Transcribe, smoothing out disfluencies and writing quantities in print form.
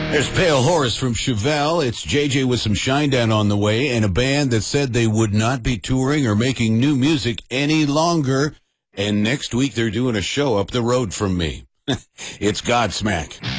There's Pale Horse from Chevelle. It's JJ with some Shinedown on the way, and a band that said they would not be touring or making new music any longer. And next week they're doing a show up the road from me. It's Godsmack.